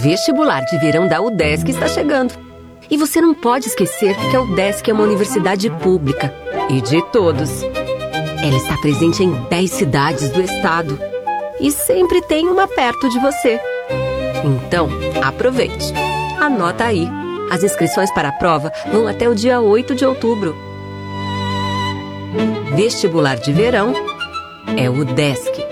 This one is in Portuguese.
Vestibular de Verão da UDESC está chegando. E você não pode esquecer que a UDESC é uma universidade pública e de todos. Ela está presente em 10 cidades do estado e sempre tem uma perto de você. Então, aproveite. Anota aí. As inscrições para a prova vão até o dia 8 de outubro. Vestibular de Verão é UDESC.